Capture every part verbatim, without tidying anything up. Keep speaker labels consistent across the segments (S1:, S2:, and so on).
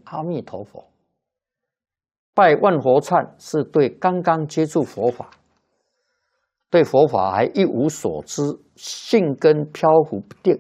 S1: 阿弥陀佛。拜万佛忏是对刚刚接触佛法，对佛法还一无所知，性根飘忽不定，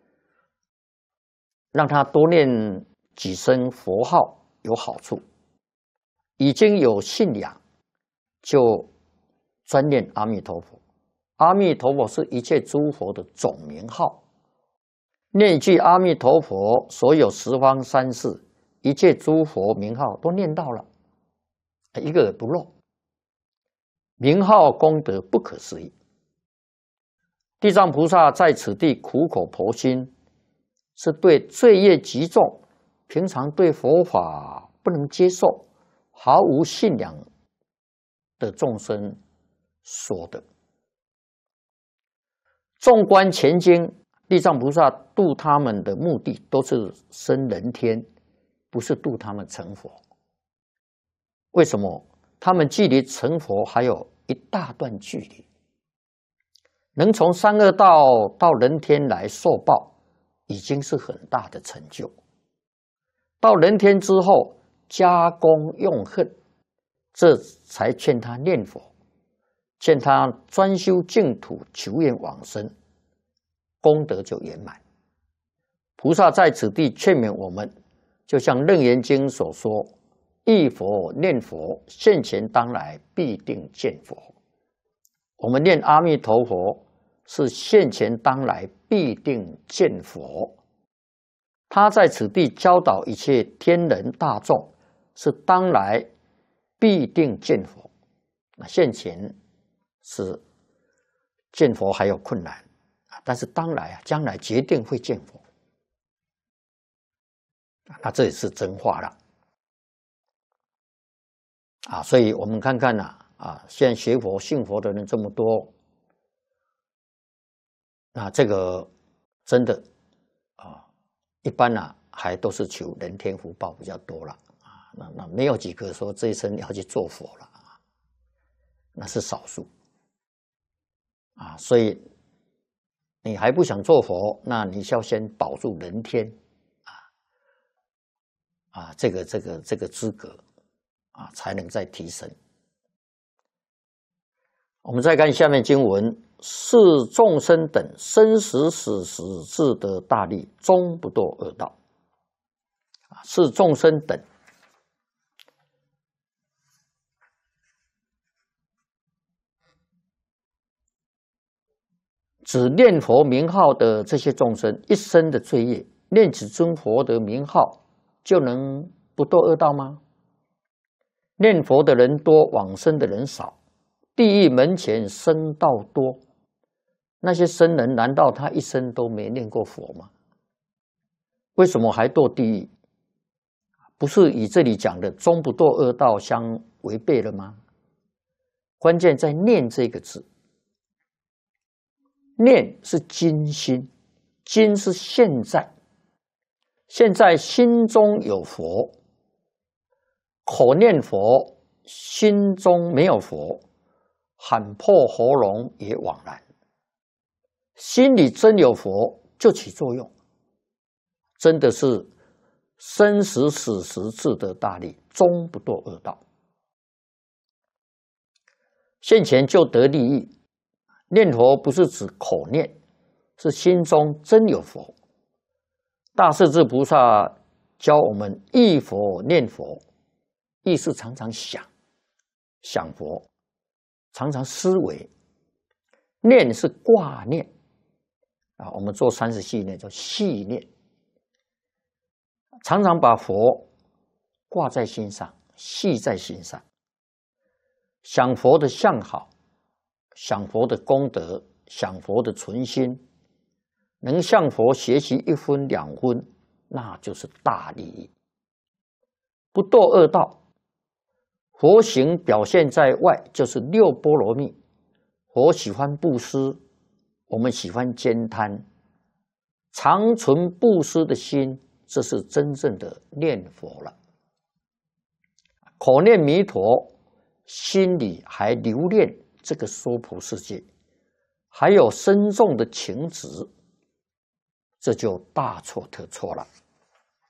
S1: 让他多念几声佛号有好处。已经有信仰，就专念阿弥陀佛。阿弥陀佛是一切诸佛的总名号，念一句阿弥陀佛，所有十方三世一切诸佛名号都念到了，一个也不漏。名号功德不可思议。地藏菩萨在此地苦口婆心，是对罪业极重，平常对佛法不能接受，毫无信仰的众生说的。纵观前经，地藏菩萨度他们的目的都是升人天，不是度他们成佛。为什么？他们距离成佛还有一大段距离，能从三恶道到人天来受报，已经是很大的成就。到人天之后，加功用恨，这才劝他念佛，劝他专修净土，求愿往生，功德就圆满。菩萨在此地劝勉我们，就像《楞严经》所说，忆佛念佛，现前当来必定见佛。我们念阿弥陀佛，是现前当来必定见佛。他在此地教导一切天人大众，是当来必定见佛。那现前是见佛还有困难，但是当来啊，将来决定会见佛。那这也是真话了。啊，所以我们看看呐、啊，啊，现在学佛信佛的人这么多，那这个真的啊，一般啊还都是求人天福报比较多了啊，那那没有几个说这一生要去做佛了啊，那是少数啊，所以你还不想做佛，那你要先保住人天啊啊，这个这个这个资格。啊，才能再提升。我们再看下面经文：是众生等生死死死自得大利，终不堕恶道。是众生等，指念佛名号的这些众生一生的罪业，念此尊佛的名号，就能不堕恶道吗？念佛的人多，往生的人少，地狱门前僧道多。那些僧人难道他一生都没念过佛吗？为什么还堕地狱？不是与这里讲的终不堕恶道相违背了吗？关键在念这个字，念是今心，今是现在，现在心中有佛。口念佛，心中没有佛，喊破喉咙也枉然。心里真有佛，就起作用，真的是生死死时自得大利，终不堕恶道。现前就得利益。念佛不是指口念，是心中真有佛。大势至菩萨教我们忆佛念佛。意是常常想，想佛，常常思维；念是挂念啊，我们做三十系念叫系念，常常把佛挂在心上，系在心上。想佛的相好，想佛的功德，想佛的存心，能向佛学习一分两分，那就是大利益，不堕恶道。佛行表现在外，就是六波罗蜜。佛喜欢布施，我们喜欢兼贪，常存布施的心，这是真正的念佛了。口念弥陀，心里还留恋这个娑婆世界，还有深重的情执，这就大错特错了。